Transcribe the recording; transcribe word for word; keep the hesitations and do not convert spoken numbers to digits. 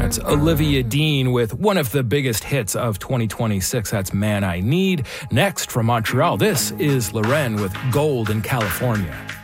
That's Olivia Dean with one of the biggest hits of twenty twenty-six. That's Man I Need. Next from Montreal, this is Loren with Gold in California.